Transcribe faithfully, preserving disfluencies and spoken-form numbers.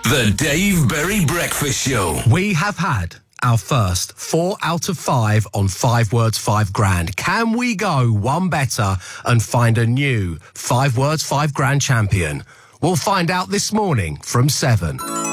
The Dave Berry Breakfast Show. We have had our first four out of five on Five Words, Five Grand. Can we go one better and find a new Five Words, Five Grand champion? We'll find out this morning from seven.